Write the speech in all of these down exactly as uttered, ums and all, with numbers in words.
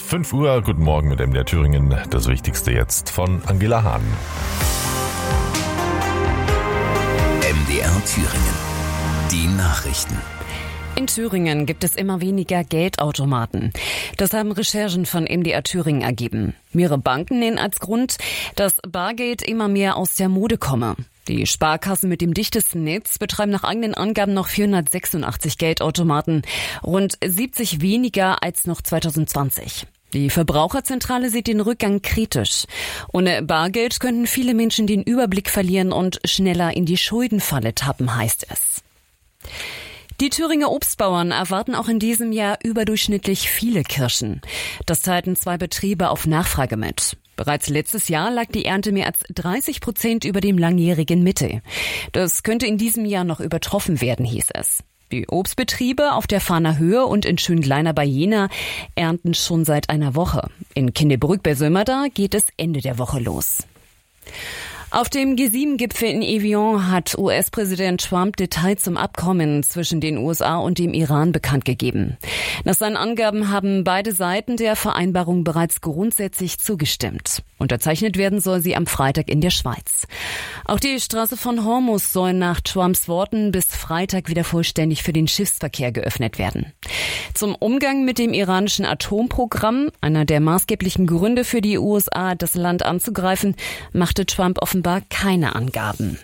fünf Uhr, guten Morgen mit M D R Thüringen. Das Wichtigste jetzt von Angela Hahn. M D R Thüringen. Die Nachrichten. In Thüringen gibt es immer weniger Geldautomaten. Das haben Recherchen von M D R Thüringen ergeben. Mehrere Banken nennen als Grund, dass Bargeld immer mehr aus der Mode komme. Die Sparkassen mit dem dichtesten Netz betreiben nach eigenen Angaben noch vierhundertsechsundachtzig Geldautomaten, rund siebzig weniger als noch zwanzig zwanzig. Die Verbraucherzentrale sieht den Rückgang kritisch. Ohne Bargeld könnten viele Menschen den Überblick verlieren und schneller in die Schuldenfalle tappen, heißt es. Die Thüringer Obstbauern erwarten auch in diesem Jahr überdurchschnittlich viele Kirschen. Das teilten zwei Betriebe auf Nachfrage mit. Bereits letztes Jahr lag die Ernte mehr als dreißig Prozent über dem langjährigen Mittel. Das könnte in diesem Jahr noch übertroffen werden, hieß es. Die Obstbetriebe auf der Fahner Höhe und in Schöngleiner bei Jena ernten schon seit einer Woche. In Kindebrück bei Sömmerda geht es Ende der Woche los. Auf dem G sieben Gipfel in Evian hat U S-Präsident Trump Details zum Abkommen zwischen den U S A und dem Iran bekannt gegeben. Nach seinen Angaben haben beide Seiten der Vereinbarung bereits grundsätzlich zugestimmt. Unterzeichnet werden soll sie am Freitag in der Schweiz. Auch die Straße von Hormuz soll nach Trumps Worten bis Freitag wieder vollständig für den Schiffsverkehr geöffnet werden. Zum Umgang mit dem iranischen Atomprogramm, einer der maßgeblichen Gründe für die U S A, das Land anzugreifen, machte Trump offenbar keine Angaben.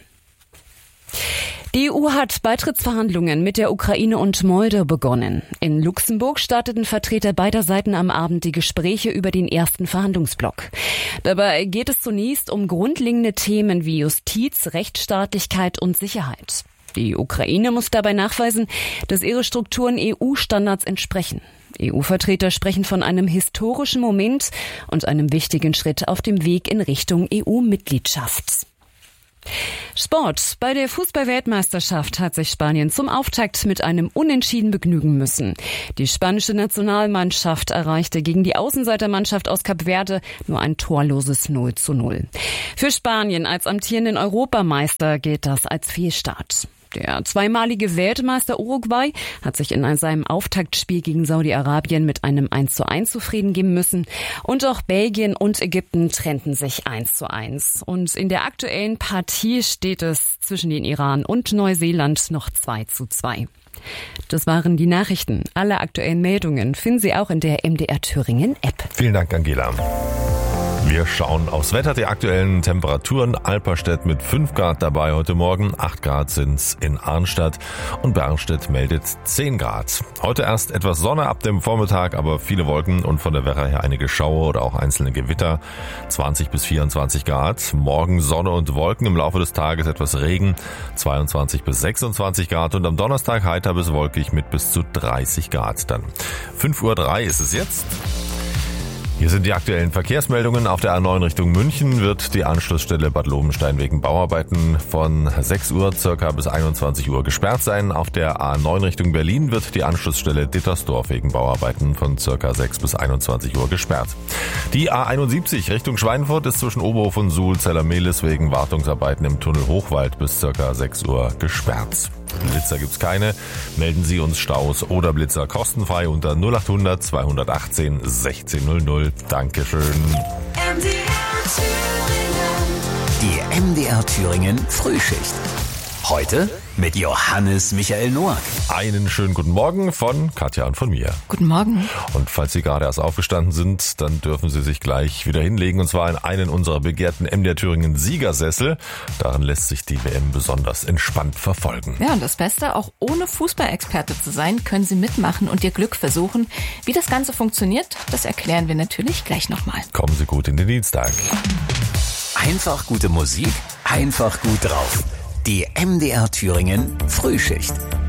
Die E U hat Beitrittsverhandlungen mit der Ukraine und Moldau begonnen. In Luxemburg starteten Vertreter beider Seiten am Abend die Gespräche über den ersten Verhandlungsblock. Dabei geht es zunächst um grundlegende Themen wie Justiz, Rechtsstaatlichkeit und Sicherheit. Die Ukraine muss dabei nachweisen, dass ihre Strukturen E U-Standards entsprechen. E U-Vertreter sprechen von einem historischen Moment und einem wichtigen Schritt auf dem Weg in Richtung E U-Mitgliedschaft. Sport. Bei der Fußball-Weltmeisterschaft hat sich Spanien zum Auftakt mit einem Unentschieden begnügen müssen. Die spanische Nationalmannschaft erreichte gegen die Außenseitermannschaft aus Kap Verde nur ein torloses null zu null. Für Spanien als amtierenden Europameister gilt das als Fehlstart. Der zweimalige Weltmeister Uruguay hat sich in seinem Auftaktspiel gegen Saudi-Arabien mit einem eins zu eins zufrieden geben müssen. Und auch Belgien und Ägypten trennten sich eins zu eins. Und in der aktuellen Partie steht es zwischen den Iran und Neuseeland noch zwei zu zwei. Das waren die Nachrichten. Alle aktuellen Meldungen finden Sie auch in der M D R Thüringen App. Vielen Dank, Angela. Wir schauen aufs Wetter, die aktuellen Temperaturen. Alperstedt mit fünf Grad dabei heute Morgen, acht Grad sind's in Arnstadt und Bernstedt meldet zehn Grad. Heute erst etwas Sonne ab dem Vormittag, aber viele Wolken und von der Werra her einige Schauer oder auch einzelne Gewitter, zwanzig bis vierundzwanzig Grad. Morgen Sonne und Wolken, im Laufe des Tages etwas Regen, zweiundzwanzig bis sechsundzwanzig Grad und am Donnerstag heiter bis wolkig mit bis zu dreißig Grad dann. fünf Uhr drei ist es jetzt. Hier sind die aktuellen Verkehrsmeldungen. Auf der A neun Richtung München wird die Anschlussstelle Bad Lobenstein wegen Bauarbeiten von sechs Uhr circa bis einundzwanzig Uhr gesperrt sein. Auf der A neun Richtung Berlin wird die Anschlussstelle Dittersdorf wegen Bauarbeiten von circa sechs bis einundzwanzig Uhr gesperrt. Die A einundsiebzig Richtung Schweinfurt ist zwischen Oberhof und Suhl-Zellermehlis wegen Wartungsarbeiten im Tunnel Hochwald bis circa sechs Uhr gesperrt. Blitzer gibt's keine. Melden Sie uns Staus oder Blitzer kostenfrei unter null acht hundert zweihundertachtzehn sechzehn null null. Dankeschön. M D R Thüringen. Die M D R Thüringen Frühschicht. Heute mit Johannes Michael Noack. Einen schönen guten Morgen von Katja und von mir. Guten Morgen. Und falls Sie gerade erst aufgestanden sind, dann dürfen Sie sich gleich wieder hinlegen und zwar in einen unserer begehrten M D R Thüringen Siegersessel. Daran lässt sich die W M besonders entspannt verfolgen. Ja, und das Beste, auch ohne Fußballexperte zu sein, können Sie mitmachen und Ihr Glück versuchen. Wie das Ganze funktioniert, das erklären wir natürlich gleich nochmal. Kommen Sie gut in den Dienstag. Einfach gute Musik, einfach gut drauf. Die M D R Thüringen Frühschicht.